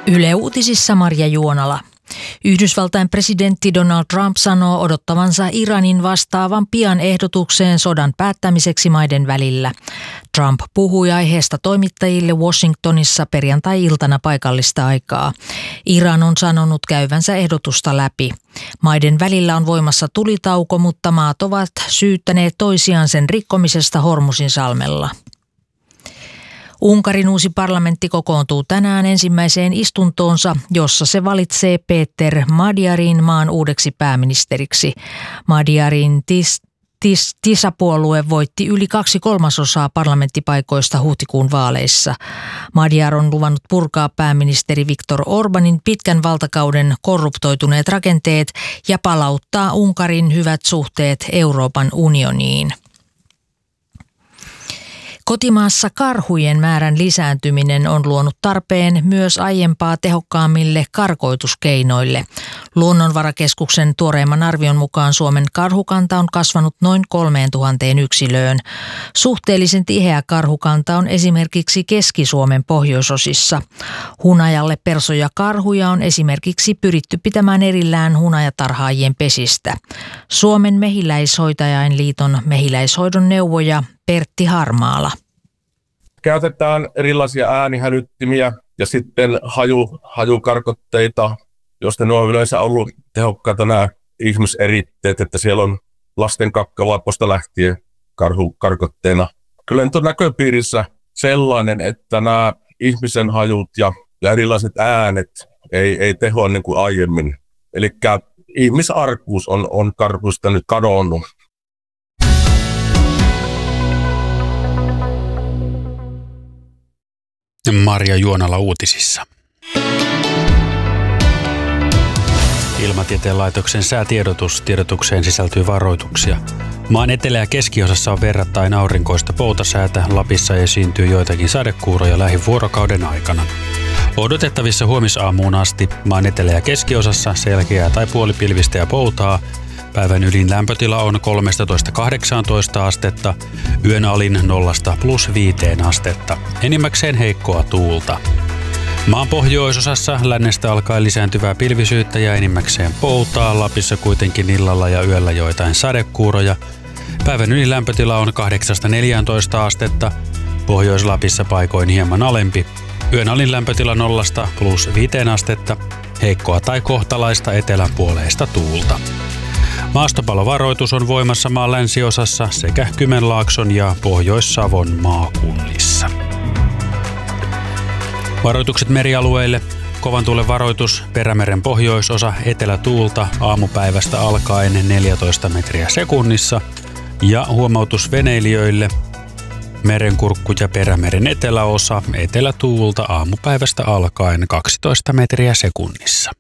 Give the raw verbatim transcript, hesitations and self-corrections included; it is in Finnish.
Yle Uutisissa Marja Juonala. Yhdysvaltain presidentti Donald Trump sanoo odottavansa Iranin vastaavan pian ehdotukseen sodan päättämiseksi maiden välillä. Trump puhui aiheesta toimittajille Washingtonissa perjantai-iltana paikallista aikaa. Iran on sanonut käyvänsä ehdotusta läpi. Maiden välillä on voimassa tulitauko, mutta maat ovat syyttäneet toisiaan sen rikkomisesta Hormuzin salmella. Unkarin uusi parlamentti kokoontuu tänään ensimmäiseen istuntoonsa, jossa se valitsee Péter Magyarin maan uudeksi pääministeriksi. Magyarin tis, tis, TISA-puolue voitti yli kaksi kolmasosaa parlamenttipaikoista huhtikuun vaaleissa. Magyar on luvannut purkaa pääministeri Viktor Orbanin pitkän valtakauden korruptoituneet rakenteet ja palauttaa Unkarin hyvät suhteet Euroopan unioniin. Kotimaassa karhujen määrän lisääntyminen on luonut tarpeen myös aiempaa tehokkaammille karkoituskeinoille. Luonnonvarakeskuksen tuoreimman arvion mukaan Suomen karhukanta on kasvanut noin kolmeen tuhanteen yksilöön. Suhteellisen tiheä karhukanta on esimerkiksi Keski-Suomen pohjoisosissa. Hunajalle persoja karhuja on esimerkiksi pyritty pitämään erillään hunajatarhaajien pesistä. Suomen mehiläishoitajainliiton mehiläishoidon neuvoja Pertti Harmaala. Käytetään erilaisia äänihälyttimiä ja sitten haju, hajukarkotteita, joista ne on yleensä ollut tehokkaita nämä ihmiseritteet, että siellä on lasten kakkavalposta lähtien karhukarkotteena. Kyllä nyt on näköpiirissä sellainen, että nämä ihmisen hajut ja, ja erilaiset äänet ei, ei tehoa niin kuin aiemmin. Eli ihmisarkuus on, on karhuista nyt kadonnut. Marja Juonala uutisissa. Ilmatieteen laitoksen säätiedotus. Tiedotukseen sisältyy varoituksia. Maan etelä- ja keskiosassa on verrattain aurinkoista poutasäätä. Lapissa esiintyy joitakin sadekuuroja lähivuorokauden aikana. Odotettavissa huomisaamuun asti maan etelä- ja keskiosassa selkeää tai puolipilvistä ja poutaa. Päivän ylin lämpötila on kolmetoista kahdeksantoista astetta, yön alin nollasta plus viiteen astetta. Enimmäkseen heikkoa tuulta. Maan pohjoisosassa lännestä alkaen lisääntyvää pilvisyyttä ja enimmäkseen poutaa. Lapissa kuitenkin illalla ja yöllä joitain sadekuuroja. Päivän ylin lämpötila on kahdeksasta neljääntoista astetta, Pohjois-Lapissa paikoin hieman alempi. Yön alin lämpötila nollasta plus viiteen astetta, heikkoa tai kohtalaista eteläpuoleista tuulta. Maastopalovaroitus on voimassa maan länsiosassa sekä Kymenlaakson ja Pohjois-Savon maakunnissa. Varoitukset merialueille. Kovan tuulen varoitus Perämeren pohjoisosa etelätuulta aamupäivästä alkaen neljätoista metriä sekunnissa. Ja huomautus veneilijöille. Merenkurkku ja Perämeren eteläosa etelätuulta aamupäivästä alkaen kaksitoista metriä sekunnissa.